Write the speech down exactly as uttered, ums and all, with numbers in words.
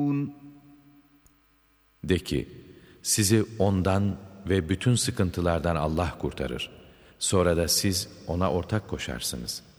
De ki, sizi ondan ve bütün sıkıntılardan Allah kurtarır. Sonra da siz ona ortak koşarsınız.